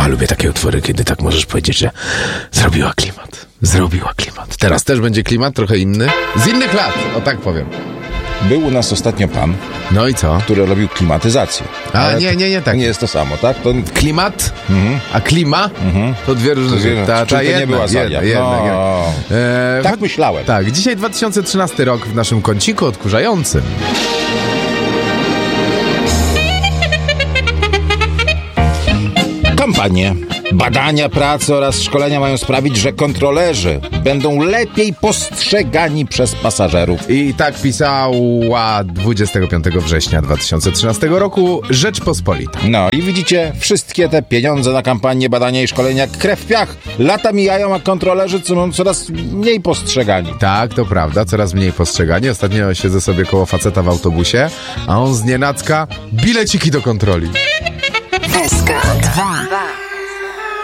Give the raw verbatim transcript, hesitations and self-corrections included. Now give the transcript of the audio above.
A, lubię takie utwory, kiedy tak możesz powiedzieć, że zrobiła klimat. Zrobiła klimat. Teraz też będzie klimat trochę inny. Z innych lat, o tak powiem. Był u nas ostatnio pan, No i co? który robił klimatyzację. A, Ale nie, nie, nie, tak. To nie jest to samo, tak? To... Klimat, Mhm. a klima Mhm. to dwie różne Dwie- rzeczy. Ta, czyli ta to nie jedna, była Zaria. jedna, jedna, No. jedna. E, Tak myślałem. Tak, dzisiaj dwa tysiące trzynasty rok w naszym kąciku odkurzającym. Kampanie, badania, prace oraz szkolenia mają sprawić, że kontrolerzy będą lepiej postrzegani przez pasażerów. I tak pisała dwudziestego piątego września dwa tysiące trzynastego roku Rzeczpospolita. No i widzicie, wszystkie te pieniądze na kampanię, badania i szkolenia jak krew w piach. Lata mijają, a kontrolerzy są coraz mniej postrzegani. Tak, to prawda, coraz mniej postrzegani. Ostatnio siedzę sobie koło faceta w autobusie, a on znienacka bileciki do kontroli. S K dwa.